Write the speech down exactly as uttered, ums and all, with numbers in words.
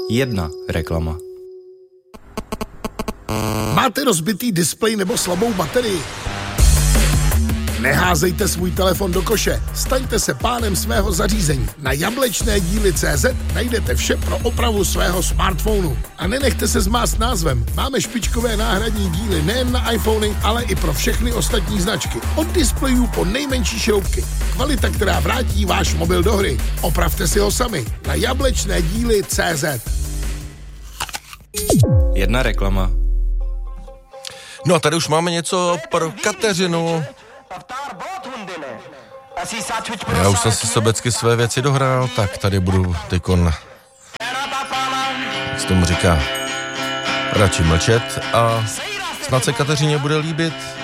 Jedna reklama. Máte rozbitý displej nebo slabou baterii? Neházejte svůj telefon do koše, staňte se pánem svého zařízení. Na jablečné díly tečka cé zet najdete vše pro opravu svého smartphonu. A nenechte se zmást názvem. Máme špičkové náhradní díly nejen na iPhony, ale i pro všechny ostatní značky. Od displejů po nejmenší šroubky. Kvalita, která vrátí váš mobil do hry. Opravte si ho sami na jablečné díly tečka cé zet. Jedna reklama. No a tady už máme něco pro Kateřinu. Já už jsem si sobecky své věci dohrál, tak tady budu tykon, jak se tomu říká, radši mlčet a snad se Kateřině bude líbit